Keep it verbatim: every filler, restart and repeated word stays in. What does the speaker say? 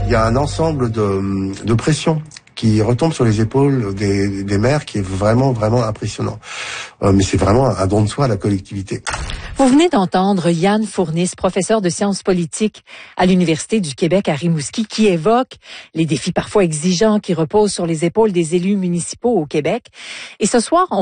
Il y a un ensemble de, de pressions qui retombe sur les épaules des, des maires, qui est vraiment, vraiment impressionnant. Euh, mais c'est vraiment un don de soi à la collectivité. Vous venez d'entendre Yann Fourniss, professeur de sciences politiques à l'Université du Québec à Rimouski, qui évoque les défis parfois exigeants qui reposent sur les épaules des élus municipaux au Québec. Et ce soir, on